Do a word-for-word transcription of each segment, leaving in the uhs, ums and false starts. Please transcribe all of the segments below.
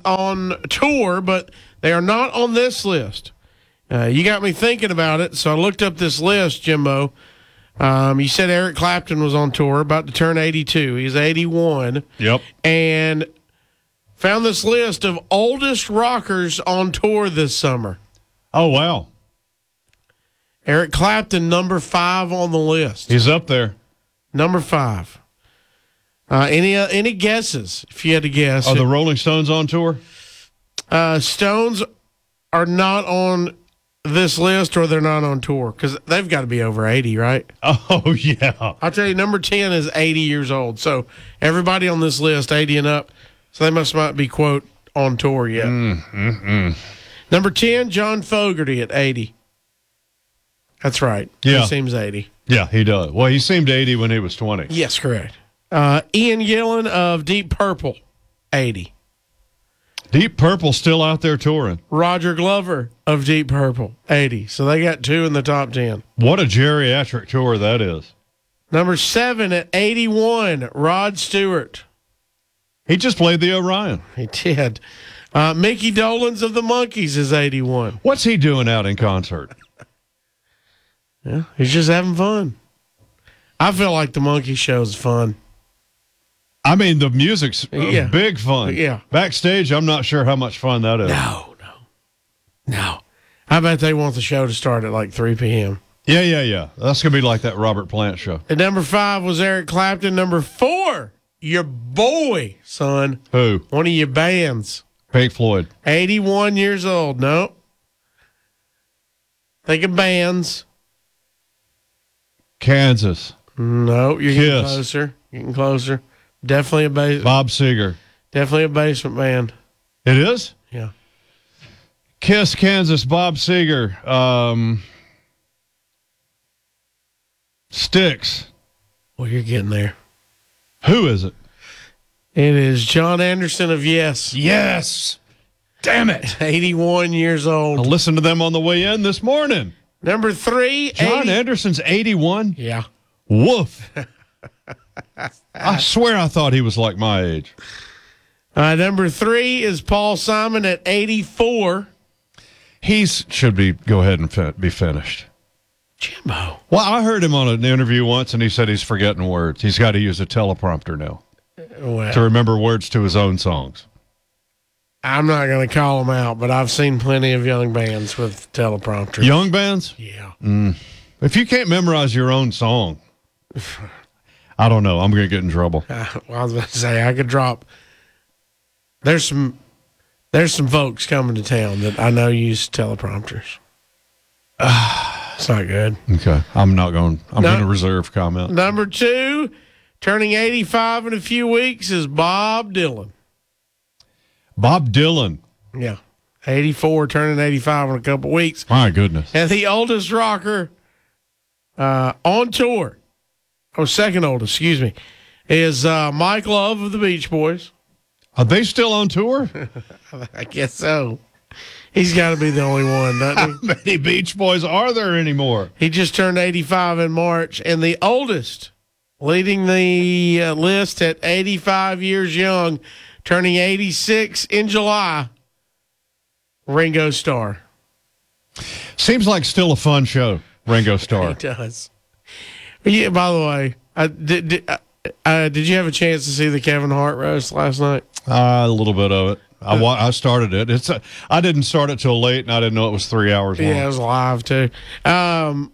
on tour, but they are not on this list. Uh, you got me thinking about it, so I looked up this list, Jimbo. Um, you said Eric Clapton was on tour, about to turn eighty-two. He's eighty-one. Yep. And found this list of oldest rockers on tour this summer. Oh, wow. Eric Clapton, number five on the list. He's up there. Number five. Uh, any uh, any guesses, if you had to guess? Are the Rolling Stones on tour? Uh, Stones are not on this list, or they're not on tour, because they've got to be over eighty, right? Oh, yeah. I'll tell you, number ten is eighty years old. So everybody on this list, eighty and up, so they must not be, quote, on tour yet. Mm, mm, mm. Number ten, John Fogerty at eighty. That's right. Yeah. He seems eighty. Yeah, he does. Well, he seemed eighty when he was twenty. Yes, correct. Uh, Ian Gillan of Deep Purple, eighty. Deep Purple still out there touring. Roger Glover of Deep Purple, eighty. So they got two in the top ten. What a geriatric tour that is. Number seven at eighty-one, Rod Stewart. He just played the Orion. He did. Uh, Mickey Dolenz of the Monkees is eighty-one. What's he doing out in concert? Yeah, he's just having fun. I feel like the Monkey Show's fun. I mean, the music's uh, Yeah. big fun. Yeah. Backstage, I'm not sure how much fun that is. No, no, no. I bet they want the show to start at like three p.m. Yeah, yeah, yeah. That's going to be like that Robert Plant show. And number five was Eric Clapton. Number four, your boy, son. Who? One of your bands. Pink Floyd. eighty-one years old. Nope. Think of bands. Kansas. No, you're getting Kiss. closer. Getting closer. Definitely a base. Bob Seger. Definitely a basement band. It is? Yeah. Kiss, Kansas, Bob Seger. Um, Styx. Well, you're getting there. Who is it? It is John Anderson of Yes. Yes. Damn it. eighty-one years I old. listened to them on the way in this morning. Number three, John eighty Anderson's eighty-one? Yeah. Woof. I swear I thought he was like my age. Uh, number three is Paul Simon at eighty-four. He's should be go ahead and fin- be finished. Jimbo. Well, I heard him on an interview once, and he said he's forgetting words. He's got to use a teleprompter now Well, to remember words to his own songs. I'm not going to call them out, but I've seen plenty of young bands with teleprompters. Young bands? Yeah. Mm. If you can't memorize your own song, I don't know. I'm going to get in trouble. Uh, well, I was about to say, I could drop. There's some there's some folks coming to town that I know use teleprompters. It's not good. Okay. I'm not going. I'm No. going to reserve comment. Number two, turning eighty-five in a few weeks, is Bob Dylan. Bob Dylan. Yeah. eighty-four, turning eighty-five in a couple weeks. My goodness. And the oldest rocker uh, on tour, oh, second oldest, excuse me, is uh, Mike Love of the Beach Boys. Are they still on tour? I guess so. He's got to be the only one, doesn't How many Beach Boys are there anymore? he? He just turned eighty-five in March. And the oldest, leading the uh, list at eighty-five years young, turning eighty-six in July, Ringo Starr. Seems like still a fun show, Ringo Starr. He does. Yeah, by the way, I, did, did, uh, uh, did you have a chance to see the Kevin Hart roast last night? Uh, a little bit of it. I, wa- I started it. It's a, I didn't start it till late, and I didn't know it was three hours long. Yeah, it was live, too. Um,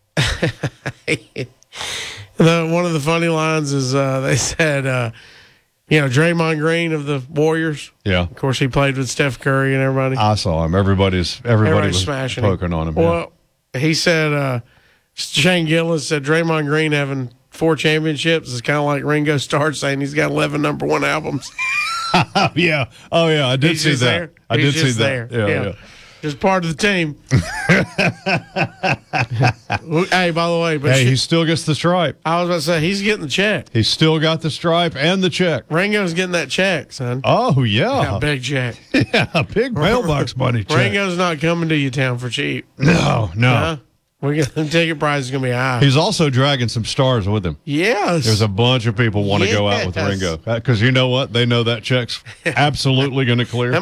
the, one of the funny lines is uh, they said, uh, you know, Draymond Green of the Warriors. Yeah. Of course, he played with Steph Curry and everybody. I saw him. Everybody's everybody Everybody's was smashing poking him. on him. yeah. Well, he said, uh, Shane Gillis said Draymond Green having four championships is kind of like Ringo Starr saying he's got eleven number one albums. Oh, yeah. Oh, yeah. I did He's see just that. there. I He's did see just that. there. Yeah, Yeah. yeah. Just part of the team. Hey, by the way, but Hey, she- he still gets the stripe. I was about to say, he's getting the check. He's still got the stripe and the check. Ringo's getting that check, son. Oh, yeah. Yeah, big check. Yeah, big mailbox money check. Ringo's not coming to your town for cheap. No, no. Huh? We got the ticket price is going to be high. He's also dragging some stars with him. Yes. There's a bunch of people want to go out with Yes. Ringo. Because you know what? They know that check's absolutely going to clear.